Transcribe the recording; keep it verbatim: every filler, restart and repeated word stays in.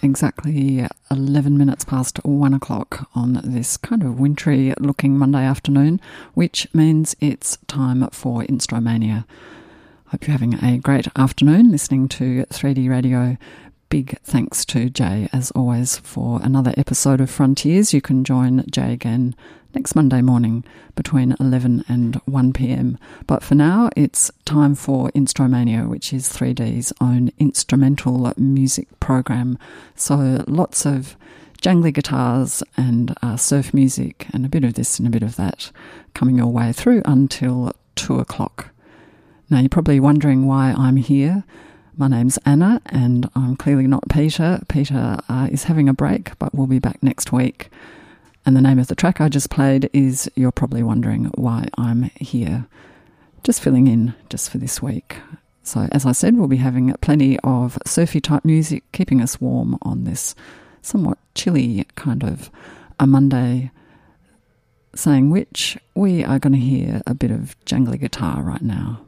exactly eleven minutes past one o'clock on this kind of wintry looking Monday afternoon, which means it's time for Instromania. Hope you're having a great afternoon listening to three D Radio. Big thanks to Jay, as always, for another episode of Frontiers. You can join Jay again next Monday morning between eleven and one p.m. But for now, it's time for Instromania, which is three D's own instrumental music program. So lots of jangly guitars and uh, surf music and a bit of this and a bit of that coming your way through until two o'clock. Now, you're probably wondering why I'm here. My name's Anna, and I'm clearly not Peter. Peter uh, is having a break, but we'll be back next week. And the name of the track I just played is You're Probably Wondering Why I'm Here. Just filling in just for this week. So, as I said, we'll be having plenty of surfy type music, keeping us warm on this somewhat chilly kind of a Monday, saying which we are going to hear a bit of jangly guitar right now.